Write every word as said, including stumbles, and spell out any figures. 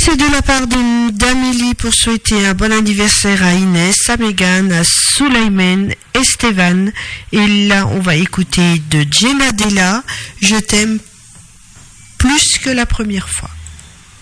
C'est de la part de- d'Amélie pour souhaiter un bon anniversaire à Inès, à Megan, à Souleyman, Esteban. Et là, on va écouter de Jenna Della, Je t'aime plus que la première fois.